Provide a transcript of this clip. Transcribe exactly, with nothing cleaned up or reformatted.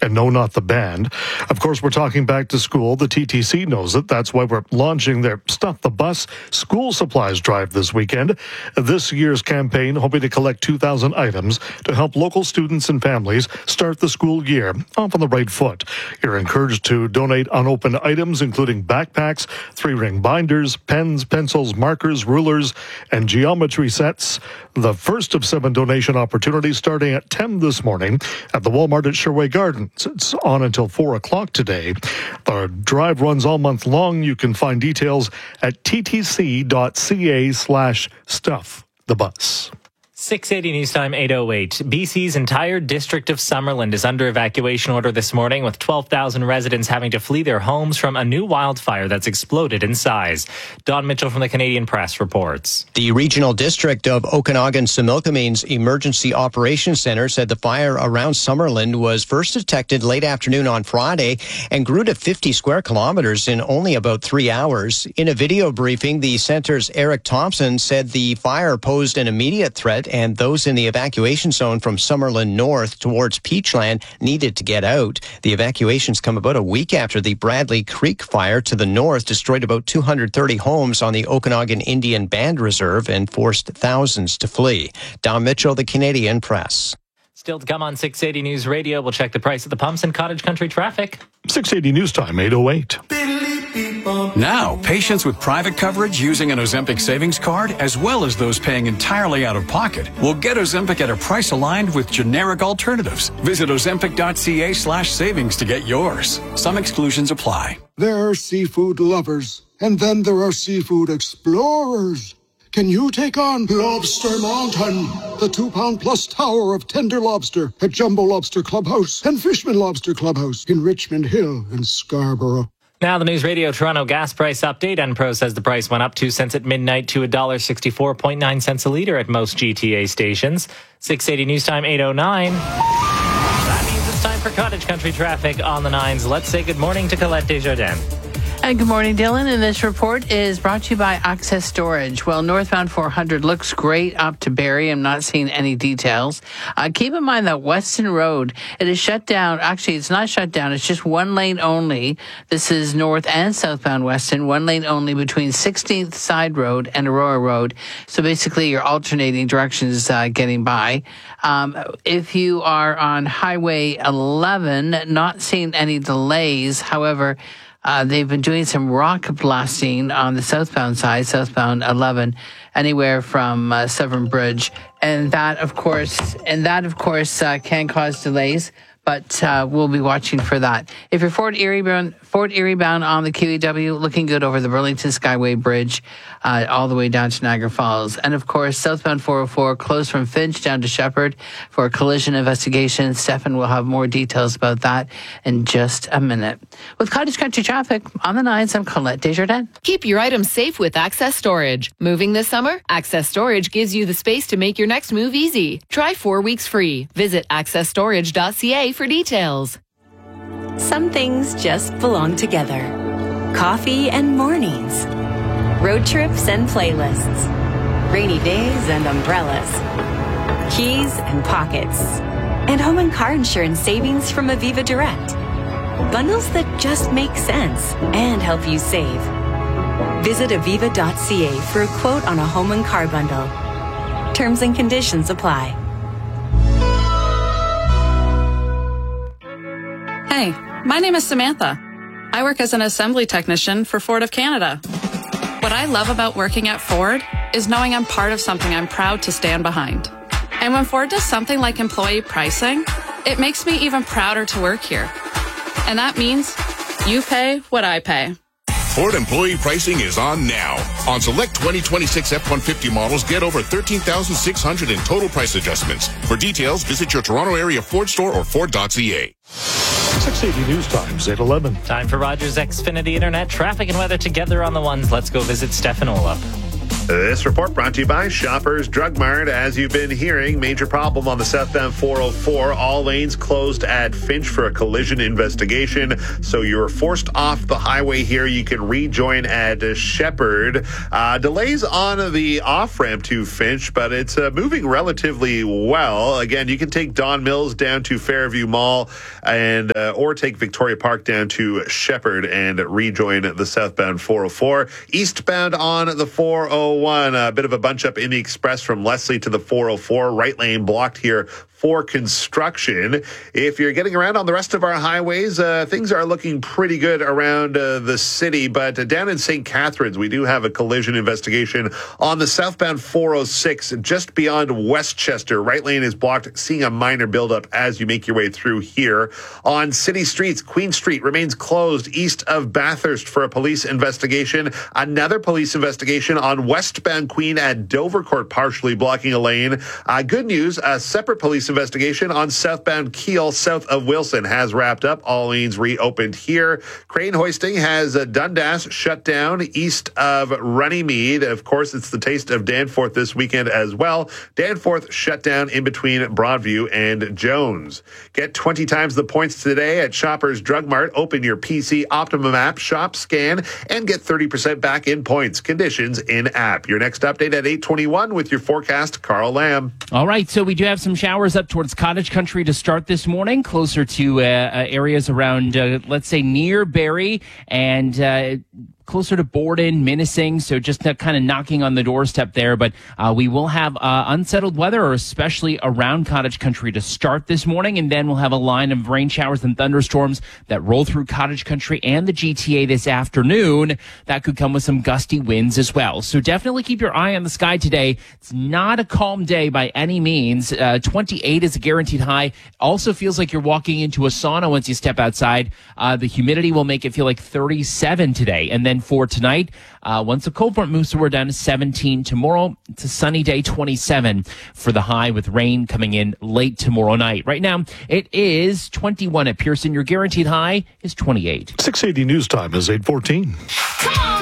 And no, not the band. Of course, we're talking back to school. The T T C knows it. That's why we're launching their Stuff the Bus school supplies drive this weekend. This year's campaign hoping to collect two thousand items to help local students and families start the school year off on the right foot. You're encouraged to donate unopened items, including backpacks, three-ring binders, pens, pencils, markers, rulers, and geometry sets. The first of seven donation opportunities starting at ten this morning at the Walmart at Sherway Gardens. It's on until four o'clock today. The drive runs all month long. You can find details at ttc.ca slash stuff the bus. six eighty News Time, eight oh eight. B C's entire district of Summerland is under evacuation order this morning, with twelve thousand residents having to flee their homes from a new wildfire that's exploded in size. Don Mitchell from the Canadian Press reports. The regional district of Okanagan-Similkamine's Emergency Operations Center said the fire around Summerland was first detected late afternoon on Friday and grew to fifty square kilometers in only about three hours. In a video briefing, the center's Eric Thompson said the fire posed an immediate threat and those in the evacuation zone from Summerland North towards Peachland needed to get out. The evacuations come about a week after the Bradley Creek fire to the north destroyed about two hundred thirty homes on the Okanagan Indian Band Reserve and forced thousands to flee. Don Mitchell, the Canadian Press. Still to come on six eighty News Radio, we'll check the price at the pumps and cottage country traffic. six eighty News Time, eight oh eight. Now, patients with private coverage using an Ozempic savings card, as well as those paying entirely out of pocket, will get Ozempic at a price aligned with generic alternatives. Visit ozempic.ca slash savings to get yours. Some exclusions apply. There are seafood lovers, and then there are seafood explorers. Can you take on Lobster Mountain, the two-pound plus tower of tender lobster at Jumbo Lobster Clubhouse and Fishman Lobster Clubhouse in Richmond Hill and Scarborough? Now the News Radio Toronto gas price update. Enpro says the price went up two cents at midnight to one dollar sixty-four point nine cents a litre at most G T A stations. six eighty News Time, eight oh nine. That means it's time for cottage country traffic on the nines. Let's say good morning to Colette Desjardins. And good morning, Dylan. And this report is brought to you by Access Storage. Well, northbound four hundred looks great up to Barrie. I'm not seeing any details. Uh, keep in mind that Weston Road, it is shut down. Actually, it's not shut down. It's just one lane only. This is north and southbound Weston, one lane only between sixteenth Side Road and Aurora Road. So basically, you're alternating directions uh, getting by. Um, if you are on Highway eleven, not seeing any delays. However, Uh, they've been doing some rock blasting on the southbound side, southbound eleven, anywhere from uh, Severn Bridge, and that, of course, and that, of course, uh, can cause delays. But uh, we'll be watching for that. If you're Fort Erie bound, Fort Erie bound on the Q E W, looking good over the Burlington Skyway Bridge, uh, all the way down to Niagara Falls. And of course, southbound four oh four closed from Finch down to Shepherd for a collision investigation. Stefan will have more details about that in just a minute. With cottage country traffic on the nines, I'm Colette Desjardins. Keep your items safe with Access Storage. Moving this summer? Access Storage gives you the space to make your next move easy. Try four weeks free. Visit access storage dot c a for details. Some things just belong together. Coffee and mornings. Road trips and playlists. Rainy days and umbrellas. Keys and pockets. And home and car insurance savings from Aviva Direct. Bundles that just make sense and help you save. Visit aviva dot c a for a quote on a home and car bundle. Terms and conditions apply. Hey, my name is Samantha. I work as an assembly technician for Ford of Canada. What I love about working at Ford is knowing I'm part of something I'm proud to stand behind. And when Ford does something like employee pricing, it makes me even prouder to work here. And that means you pay what I pay. Ford employee pricing is on now. On select twenty twenty-six F one fifty models, get over thirteen thousand six hundred in total price adjustments. For details, visit your Toronto area Ford store or ford dot c a. six eighty News Times, eight eleven. Time for Rogers Xfinity Internet traffic and weather together on the ones. Let's go visit Stefan Olaf. This report brought to you by Shoppers Drug Mart. As you've been hearing, major problem on the southbound four oh four. All lanes closed at Finch for a collision investigation. So you're forced off the highway here. You can rejoin at Shepherd. Uh, delays on the off-ramp to Finch, but it's uh, moving relatively well. Again, you can take Don Mills down to Fairview Mall and uh, or take Victoria Park down to Shepherd and rejoin the southbound four oh four. Eastbound on the four oh one, a bit of a bunch up in the express from Leslie to the four oh four. Right lane blocked here for construction. If you're getting around on the rest of our highways, uh, things are looking pretty good around uh, the city. But uh, down in Saint Catharines, we do have a collision investigation on the southbound four oh six, just beyond Westchester. Right lane is blocked, seeing a minor buildup as you make your way through here. On city streets, Queen Street remains closed east of Bathurst for a police investigation. Another police investigation on westbound Queen at Dovercourt, partially blocking a lane. Uh, good news, a separate police investigation on southbound Kiel, south of Wilson, has wrapped up. All lanes reopened here. Crane hoisting has uh, Dundas shut down east of Runnymede. Of course, it's the taste of Danforth this weekend as well. Danforth shut down in between Broadview and Jones. Get twenty times the points today at Shoppers Drug Mart. Open your P C Optimum app, shop, scan, and get thirty percent back in points. Conditions in app. Your next update at eight twenty-one with your forecast, Carl Lamb. All right, so we do have some showers up towards Cottage Country to start this morning, closer to uh, uh, areas around, uh, let's say, near Barrie and uh, closer to Borden, Minising, so just uh, kind of knocking on the doorstep there. But uh, we will have uh, unsettled weather, or especially around Cottage Country to start this morning, and then we'll have a line of rain showers and thunderstorms that roll through Cottage Country and the G T A this afternoon. That could come with some gusty winds as well. So definitely keep your eye on the sky today. It's not a calm day by any means. Uh, twenty-eight is a guaranteed high. Also feels like you're walking into a sauna once you step outside. Uh, the humidity will make it feel like thirty-seven today, and then for tonight, uh, once the cold front moves, so we're down to seventeen tomorrow. It's a sunny day, twenty-seven for the high, with rain coming in late tomorrow night. Right now, it is twenty-one at Pearson. Your guaranteed high is twenty-eight. six eighty News Time is eight fourteen. Come on!